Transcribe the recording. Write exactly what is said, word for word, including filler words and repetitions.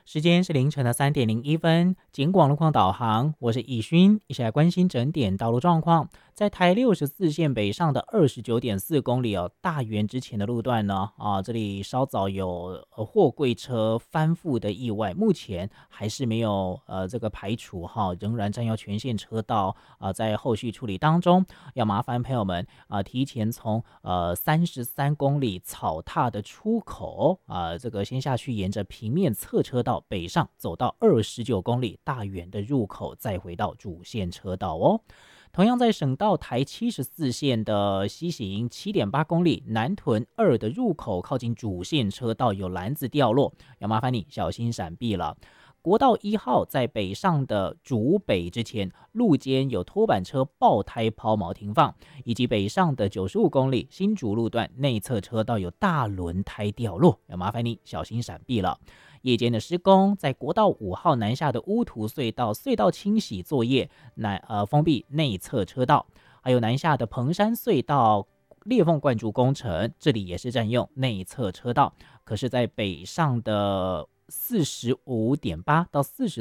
时间是凌晨的三点零一分，警广路况导航，我是易勋，一起来关心整点道路状况。在台六十四线北上的二十九点四公里哦，大园之前的路段呢，啊，这里稍早有呃货柜车翻覆的意外，目前还是没有呃这个排除哈，仍然占用全线车道啊，在后续处理当中，要麻烦朋友们啊，提前从呃三十三公里草踏的出口啊，这个先下去，沿着平面侧车道北上，走到二十九公里大园的入口，再回到主线车道哦。同样在省道台七十四线的西行七点八公里南屯二的入口，靠近主线车道有篮子掉落，要麻烦你小心闪避了。国道一号在北上的竹北之前，路肩有拖板车爆胎抛锚停放，以及北上的九十五公里新竹路段内侧车道有大轮胎掉落，要麻烦你小心闪避了。夜间的施工，在国道五号南下的乌图隧道隧道清洗作业，南呃封闭内侧车道，还有南下的彭山隧道裂缝灌注工程，这里也是占用内侧车道。可是，在北上的四十五点八到四十